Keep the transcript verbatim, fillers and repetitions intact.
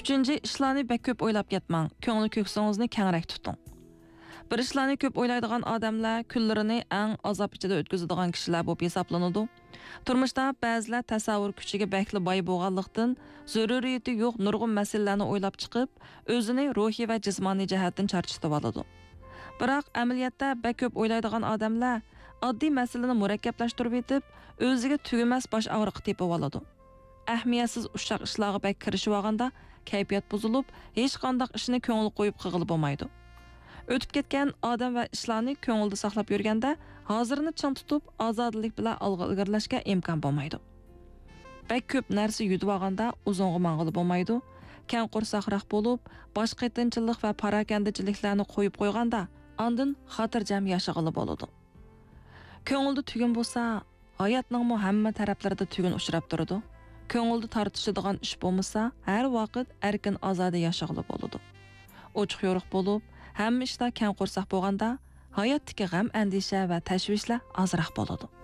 Üçüncü, işlarni bek ko'p o'ylab ketmang. Ko'ngli ko'ksingizni kengroq tuting. Bir ishlarni ko'p o'ylaydigan odamlar kunlarini eng azob ichida o'tkazadigan kishilar bo'lib hisoblanadi. Turmushda ba'zilar tasavvur kuchiga bakli boy bo'lganlikdan zaruriyati yo'q nurg'un masalalarni o'ylab chiqib, o'zini ruhiy va jismoniy jihatdan charchatib oladi. Biroq amaliyotda bek ko'p o'ylaydigan odamlar oddiy masalani murakkablashtirib etib, o'ziga tugamas bosh og'riqi tepib oladi. Ahmiyatsiz ushaq ishlarga bek kirishib olganda kayfiyat buzilib, hech qanday ishni ko'ngil qo'yib qilib bo'lmaydi. O'tib ketgan odam va ishlarni ko'ngilda saqlab yurganda, hozirni ching tutib, ozodlik bilan olg'a ilgarilashga imkon bo'lmaydi. Bek ko'p narsa yutib olganda uzunga mang'ili bo'lmaydi. Kang qo'rsaqroq bo'lib, boshqa tinchlik va parakandachiliklarni qo'yib qo'yganda, ondan xotirjam yashag'ili bo'ladi. Ko'ngilda tugun bo'lsa, hayotning hamma taraflarida tugun uchrab turadi. Ko'ngilda tortishadigan ish bo'lmasa, har vaqt erkin ozoda yashag'ili bo'ladi. Ochiq yo'riq bo'lib, hamma ishda kang qo'rsoq bo'lganda, hayotdagi g'am, andisha va tashvishlar ozroq bo'ladi.